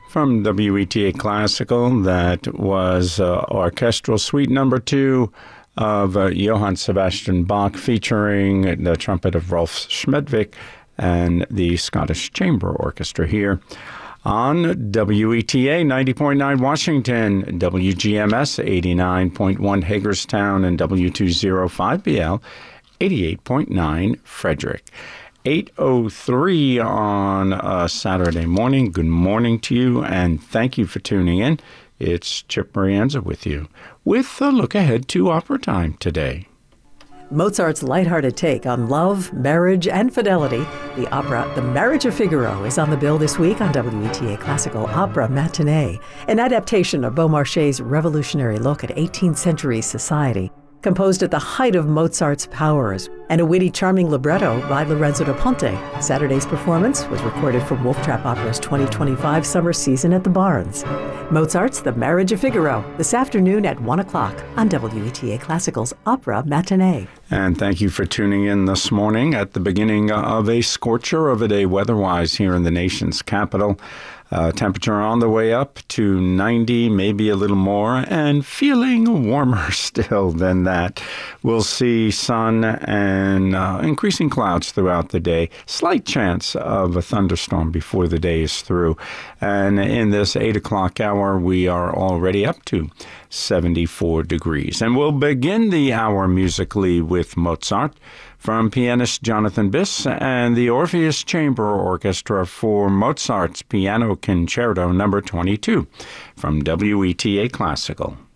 From WETA Classical, that was Orchestral Suite Number 2 of Johann Sebastian Bach, featuring the trumpet of Rolf Schmedvik and the Scottish Chamber Orchestra here on WETA 90.9 Washington, WGMS 89.1 Hagerstown, and W205BL 88.9 Frederick. 8:03 on a Saturday morning. Good morning to you, and thank you for tuning in. It's Chip Marianza with you, with a look ahead to opera time today. Mozart's lighthearted take on love, marriage, and fidelity. The opera The Marriage of Figaro is on the bill this week on WETA Classical Opera Matinee, an adaptation of Beaumarchais' revolutionary look at 18th century society, composed at the height of Mozart's powers, and a witty, charming libretto by Lorenzo da Ponte. Saturday's performance was recorded for Wolf Trap Opera's 2025 summer season at the Barns. Mozart's The Marriage of Figaro, this afternoon at 1 o'clock on WETA Classical's Opera Matinee. And thank you for tuning in this morning at the beginning of a scorcher of a day weather-wise here in the nation's capital. Temperature on the way up to 90, maybe a little more, and feeling warmer still than that. We'll see sun and increasing clouds throughout the day. Slight chance of a thunderstorm before the day is through. And in this 8 o'clock hour, we are already up to 74 degrees. And we'll begin the hour musically with Mozart, from pianist Jonathan Biss and the Orpheus Chamber Orchestra for Mozart's Piano Concerto No. 22 from WETA Classical.